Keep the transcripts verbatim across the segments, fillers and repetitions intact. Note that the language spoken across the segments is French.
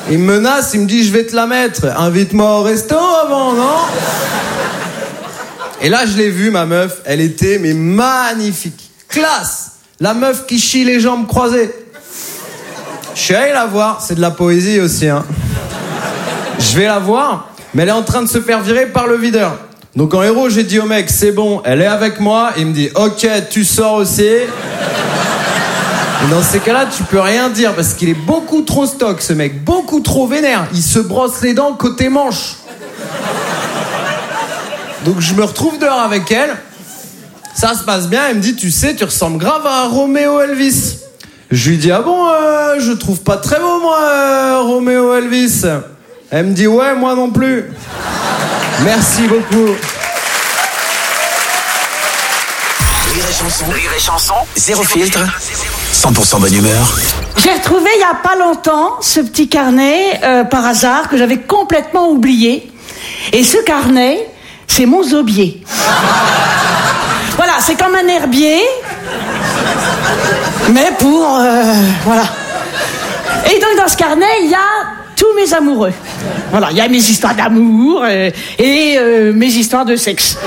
Il me menace, il me dit, je vais te la mettre. Invite-moi au resto avant, non? Et là, je l'ai vue, ma meuf. Elle était, mais magnifique. Classe. La meuf qui chie les jambes croisées. Je suis allé la voir. C'est de la poésie aussi, hein. Je vais la voir, mais elle est en train de se faire virer par le videur. Donc en héros, j'ai dit au mec, c'est bon, elle est avec moi. Il me dit, ok, tu sors aussi. Et dans ces cas-là, tu peux rien dire parce qu'il est beaucoup trop stock, ce mec, beaucoup trop vénère. Il se brosse les dents côté manche. Donc je me retrouve dehors avec elle. Ça se passe bien. Elle me dit, tu sais, tu ressembles grave à un Roméo Elvis. Je lui dis, ah bon, euh, je trouve pas très beau, moi, euh, Roméo Elvis. Elle me dit, ouais, moi non plus. Merci beaucoup. Rire et chanson, rire et chanson, zéro filtre, cent pour cent bonne humeur. J'ai retrouvé il y a pas longtemps ce petit carnet euh, par hasard que j'avais complètement oublié. Et ce carnet, c'est mon zobier. Voilà, c'est comme un herbier, mais pour euh, voilà. Et donc dans ce carnet, il y a tous mes amoureux. Voilà, il y a mes histoires d'amour euh, et euh, mes histoires de sexe.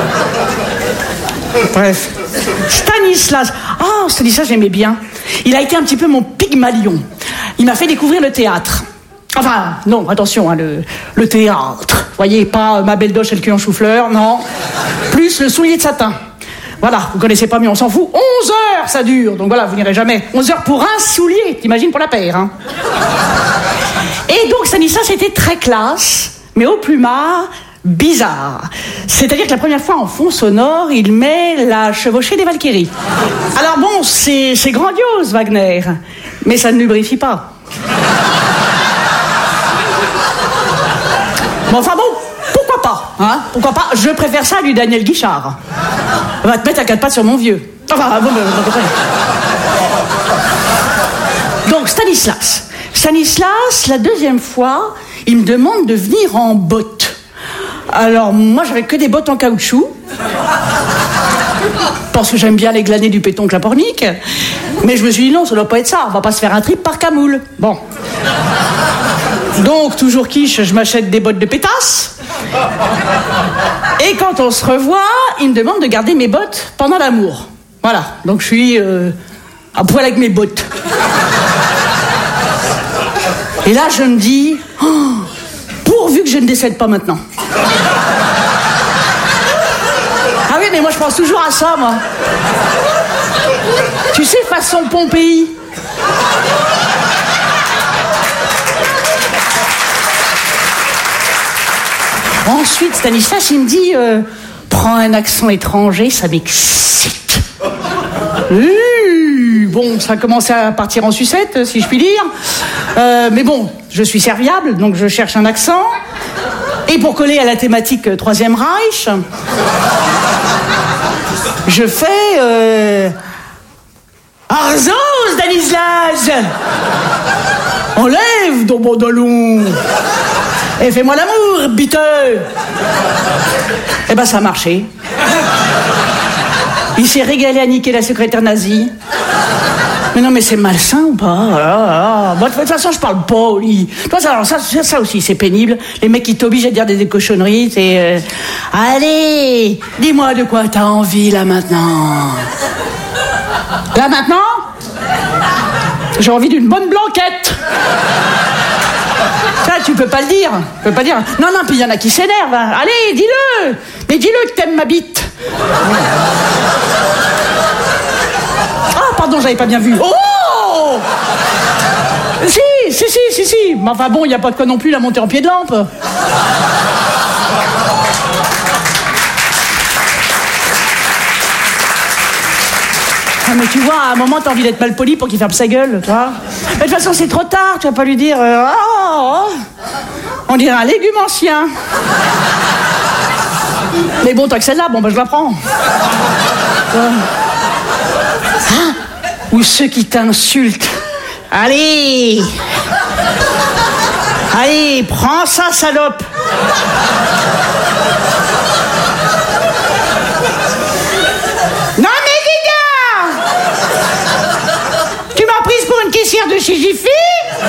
Bref. Stanislas. Oh, Stanislas, j'aimais bien. Il a été un petit peu mon Pygmalion. Il m'a fait découvrir le théâtre. Enfin, non, attention, hein, le, le théâtre. Vous voyez, pas ma belle doche et le cul en chou-fleur, non. Plus le soulier de satin. Voilà, vous connaissez pas, mais on s'en fout. onze heures, ça dure. Donc voilà, vous n'irez jamais. onze heures pour un soulier. T'imagines pour la paire, hein. Et donc, Stanislas, c'était très classe, mais au plumard, bizarre. C'est-à-dire que la première fois, en fond sonore, il met la chevauchée des Valkyries. Alors bon, c'est, c'est grandiose, Wagner, mais ça ne lubrifie pas. Bon, enfin bon, pourquoi pas, hein? Pourquoi pas? Je préfère ça à du Daniel Guichard. Va te mettre à quatre pattes sur mon vieux. Enfin, bon, bon, bon, bon. Donc, Stanislas. Stanislas, la deuxième fois, il me demande de venir en bottes. Alors, moi, j'avais que des bottes en caoutchouc. Parce que j'aime bien les glanés du péton clapornique. Mais je me suis dit, non, ça doit pas être ça. On va pas se faire un trip par camoule. Bon. Donc, toujours quiche, je m'achète des bottes de pétasse. Et quand on se revoit, il me demande de garder mes bottes pendant l'amour. Voilà. Donc, je suis euh, à poil avec mes bottes. Et là, je me dis, oh, pourvu que je ne décède pas maintenant. Ah oui, mais moi, je pense toujours à ça, moi. Tu sais, façon Pompéi. Ensuite, Stanislas, il me dit, euh, prends un accent étranger, ça m'excite. Mmh, bon, ça a commencé à partir en sucette, si je puis dire. Euh, mais bon, je suis serviable, donc je cherche un accent. Et pour coller à la thématique euh, Troisième Reich, je fais... Euh, Arzo, Stanislas! Enlève ton pantalon! Et fais-moi l'amour, biteux! Eh ben, ça a marché. Il s'est régalé à niquer la secrétaire nazie. Mais non, mais c'est malsain ou pas? Ah, ah. Bon, de toute façon, je parle pas au lit. Toi, ça, ça, ça aussi, c'est pénible. Les mecs qui t'obligent à dire des, des cochonneries, c'est... Euh... Allez, dis-moi de quoi t'as envie, là, maintenant. Là, maintenant? J'ai envie d'une bonne blanquette. Ça, tu peux pas le dire. Tu peux pas dire. Non, non, puis il y en a qui s'énervent. Hein. Allez, dis-le. Mais dis-le que t'aimes ma bite. Ah, pardon, j'avais pas bien vu. Oh! Si, si, si, si, si. Mais enfin bon, il n'y a pas de quoi non plus la monter en pied de lampe. Ah, mais tu vois, à un moment, t'as envie d'être mal poli pour qu'il ferme sa gueule, tu vois. Mais de toute façon, c'est trop tard, tu vas pas lui dire... Euh, oh, oh. On dirait un légume ancien. Mais bon, toi que celle-là, bon, ben je la prends. Euh. Ah, ou ceux qui t'insultent. Allez! Allez, prends ça, salope! Non, mais dis donc! Tu m'as prise pour une caissière de chez Jiffy?